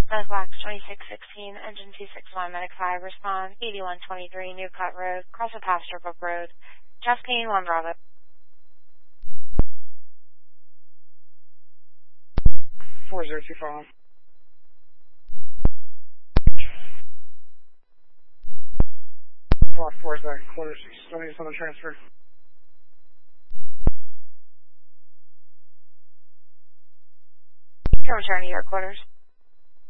Southwest 2616, engine 261, medic 5, respond 8123 New Cut Road, cross a Pasture Brook Road, Chastain 1 Bravo. 4025. Block 4 is back, quarters, still needs on the transfer. Return to your quarters.